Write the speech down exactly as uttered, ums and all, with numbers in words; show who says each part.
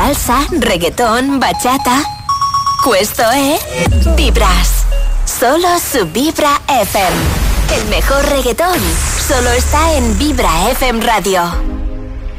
Speaker 1: salsa, reggaetón, bachata. Questo è Vibras. Solo su Vibra F M. El mejor reggaetón solo está en Vibra F M Radio.